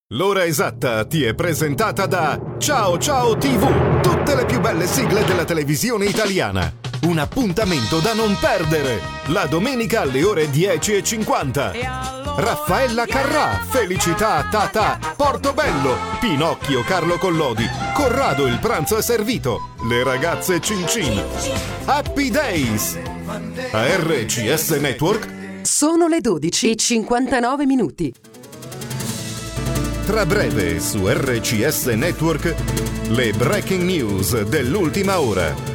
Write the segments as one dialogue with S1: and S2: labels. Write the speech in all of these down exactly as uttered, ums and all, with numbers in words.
S1: L'ora esatta ti è presentata da Ciao Ciao tivù, tutte le più belle sigle della televisione italiana. Un appuntamento da non perdere, la domenica alle ore dieci e cinquanta. Raffaella Carrà, Felicità Tata, Portobello, Pinocchio Carlo Collodi, Corrado il pranzo è servito, le ragazze Cin Cin. Happy Days! A R C S Network
S2: sono le dodici e cinquantanove minuti.
S1: Tra breve su R C S Network le breaking news dell'ultima ora.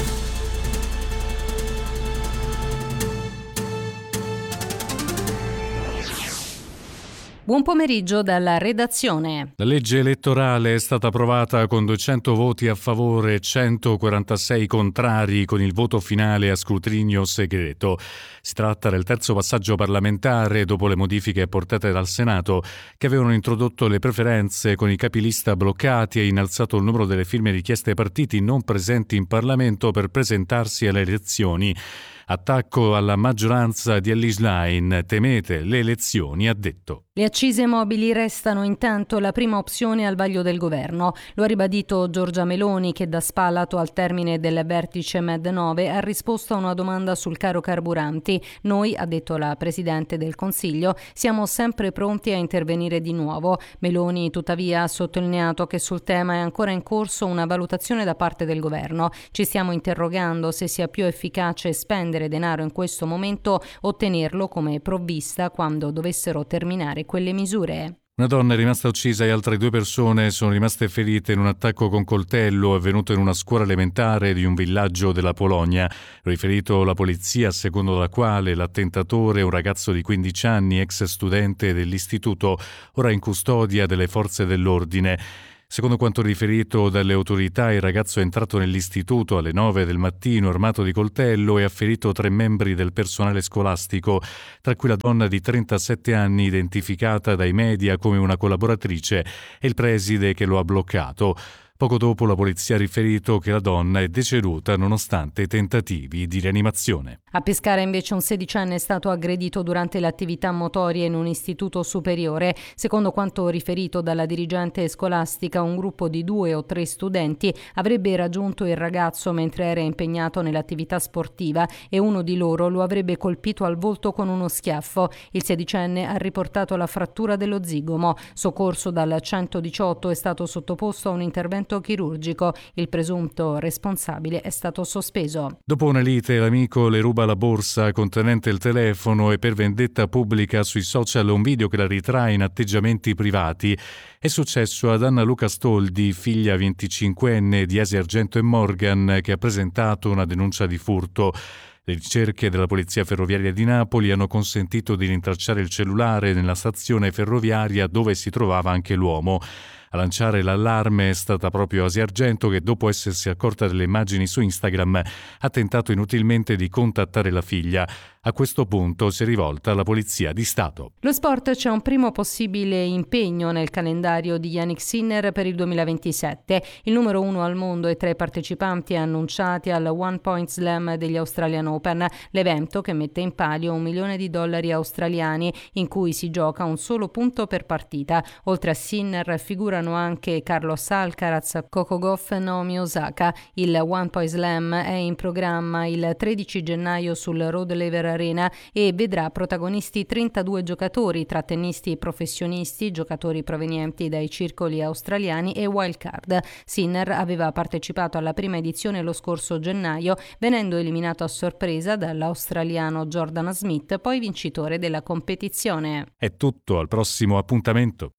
S3: Buon pomeriggio dalla redazione.
S4: La legge elettorale è stata approvata con duecento voti a favore e centoquarantasei contrari con il voto finale a scrutinio segreto. Si tratta del terzo passaggio parlamentare dopo le modifiche apportate dal Senato che avevano introdotto le preferenze con i capilista bloccati e innalzato il numero delle firme richieste ai partiti non presenti in Parlamento per presentarsi alle elezioni. Attacco alla maggioranza di Elly Schlein. Temete le elezioni, ha detto.
S3: Le accise mobili restano intanto la prima opzione al vaglio del governo. Lo ha ribadito Giorgia Meloni che da Spalato al termine del vertice Med nove ha risposto a una domanda sul caro carburanti. Noi, ha detto la Presidente del Consiglio, siamo sempre pronti a intervenire di nuovo. Meloni tuttavia ha sottolineato che sul tema è ancora in corso una valutazione da parte del governo. Ci stiamo interrogando se sia più efficace spendere denaro in questo momento o tenerlo come provvista quando dovessero terminare quelle misure.
S4: Una donna è rimasta uccisa e altre due persone sono rimaste ferite in un attacco con coltello avvenuto in una scuola elementare di un villaggio della Polonia. Riferito la polizia, secondo la quale l'attentatore, un ragazzo di quindici anni, ex studente dell'istituto, ora in custodia delle forze dell'ordine. Secondo quanto riferito dalle autorità, il ragazzo è entrato nell'istituto alle nove del mattino armato di coltello e ha ferito tre membri del personale scolastico, tra cui la donna di trentasette anni identificata dai media come una collaboratrice e il preside che lo ha bloccato. Poco dopo la polizia ha riferito che la donna è deceduta nonostante i tentativi di rianimazione.
S3: A Pescara invece un sedicenne è stato aggredito durante le attività motorie in un istituto superiore. Secondo quanto riferito dalla dirigente scolastica, un gruppo di due o tre studenti avrebbe raggiunto il ragazzo mentre era impegnato nell'attività sportiva e uno di loro lo avrebbe colpito al volto con uno schiaffo. Il sedicenne ha riportato la frattura dello zigomo. Soccorso dal centodiciotto, è stato sottoposto a un intervento chirurgico. Il presunto responsabile è stato sospeso.
S4: Dopo una lite, l'amico le ruba la borsa contenente il telefono e per vendetta pubblica sui social un video che la ritrae in atteggiamenti privati. È successo ad Anna Luca Stoldi, figlia venticinquenne di Asia Argento e Morgan, che ha presentato una denuncia di furto. Le ricerche della Polizia Ferroviaria di Napoli hanno consentito di rintracciare il cellulare nella stazione ferroviaria dove si trovava anche l'uomo. A lanciare l'allarme è stata proprio Asia Argento che, dopo essersi accorta delle immagini su Instagram, ha tentato inutilmente di contattare la figlia. A questo punto si è rivolta alla Polizia di Stato.
S3: Lo sport: c'è un primo possibile impegno nel calendario di Jannik Sinner per il duemilaventisette. Il numero uno al mondo e tra i partecipanti annunciati al One Point Slam degli Australian Open, l'evento che mette in palio un milione di dollari australiani in cui si gioca un solo punto per partita. Oltre a Sinner figurano anche Carlos Alcaraz, Coco Gauff e Naomi Osaka. Il One Point Slam è in programma il tredici gennaio sul Rod Laver Arena e vedrà protagonisti trentadue giocatori tra tennisti professionisti, giocatori provenienti dai circoli australiani e wildcard. Sinner aveva partecipato alla prima edizione lo scorso gennaio, venendo eliminato a sorpresa dall'australiano Jordan Smith, poi vincitore della competizione.
S4: È tutto, al prossimo appuntamento.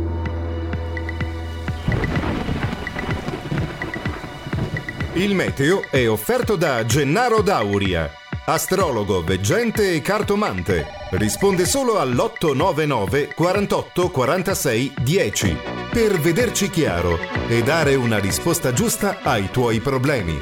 S1: Il meteo è offerto da Gennaro Dauria, astrologo, veggente e cartomante. Risponde solo all'otto nove nove quarantotto quarantasei dieci per vederci chiaro e dare una risposta giusta ai tuoi problemi.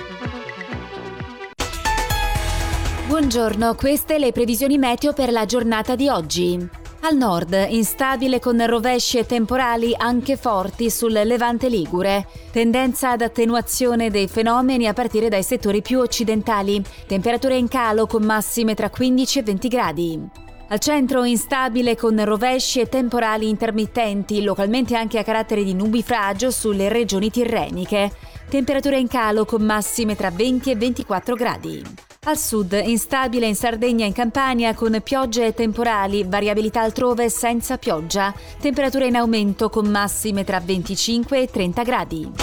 S5: Buongiorno, queste le previsioni meteo per la giornata di oggi. Al nord, instabile con rovesci e temporali anche forti sul Levante Ligure. Tendenza ad attenuazione dei fenomeni a partire dai settori più occidentali. Temperature in calo con massime tra quindici e venti gradi. Al centro instabile con rovesci e temporali intermittenti, localmente anche a carattere di nubifragio sulle regioni tirreniche. Temperature in calo con massime tra venti e ventiquattro gradi. Al sud instabile in Sardegna e in Campania con piogge e temporali, variabilità altrove senza pioggia. Temperature in aumento con massime tra venticinque e trenta gradi.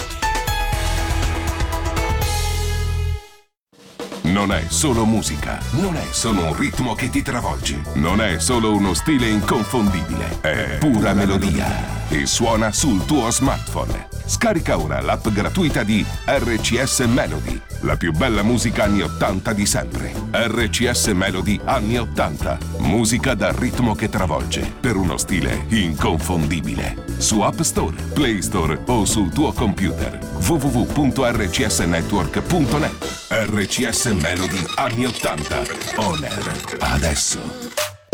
S6: Non è solo musica, non è solo un ritmo che ti travolge, non è solo uno stile inconfondibile, è pura melodia e suona sul tuo smartphone. Scarica ora l'app gratuita di R C S Melody, la più bella musica anni ottanta di sempre. R C S Melody anni ottanta, musica dal ritmo che travolge, per uno stile inconfondibile. Su App Store, Play Store o sul tuo computer. w w w punto r c s network punto net. R C S Melody anni ottanta. On air adesso.